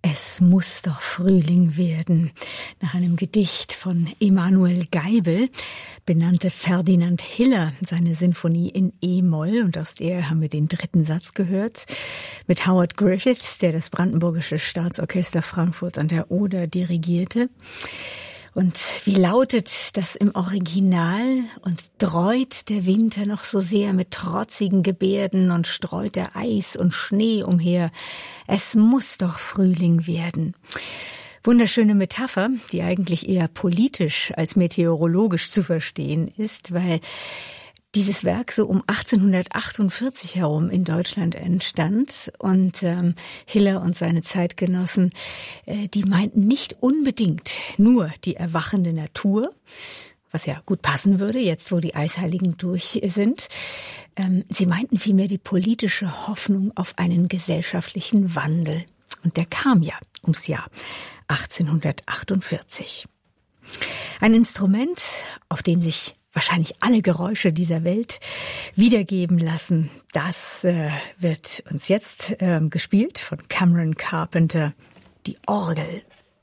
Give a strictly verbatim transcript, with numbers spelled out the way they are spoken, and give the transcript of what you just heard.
Es muss doch Frühling werden. Nach einem Gedicht von Emanuel Geibel benannte Ferdinand Hiller seine Sinfonie in E-Moll und aus der haben wir den dritten Satz gehört mit Howard Griffiths, der das Brandenburgische Staatsorchester Frankfurt an der Oder dirigierte. Und wie lautet das im Original? Und dreut der Winter noch so sehr mit trotzigen Gebärden und streut er Eis und Schnee umher. Es muss doch Frühling werden. Wunderschöne Metapher, die eigentlich eher politisch als meteorologisch zu verstehen ist, weil dieses Werk so um achtzehnhundertachtundvierzig herum in Deutschland entstand und ähm, Hiller und seine Zeitgenossen, äh, die meinten nicht unbedingt nur die erwachende Natur, was ja gut passen würde, jetzt wo die Eisheiligen durch sind. Ähm, sie meinten vielmehr die politische Hoffnung auf einen gesellschaftlichen Wandel. Und der kam ja ums Jahr achtzehnhundertachtundvierzig. Ein Instrument, auf dem sich wahrscheinlich alle Geräusche dieser Welt wiedergeben lassen. Das äh, wird uns jetzt äh, gespielt von Cameron Carpenter, die Orgel.